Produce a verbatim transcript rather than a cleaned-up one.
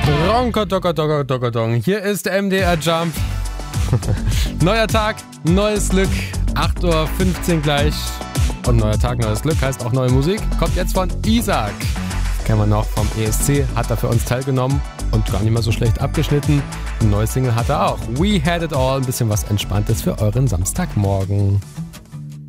Ronkodokkodokkodokkodong. Hier ist M D R Jump. Neuer Tag, neues Glück. acht Uhr fünfzehn gleich. Und neuer Tag, neues Glück heißt auch neue Musik. Kommt jetzt von Isaac. Kennen wir noch vom E S C. Hat er für uns teilgenommen und gar nicht mal so schlecht abgeschnitten. Ein neues Single hat er auch. We Had It All. Ein bisschen was Entspanntes für euren Samstagmorgen.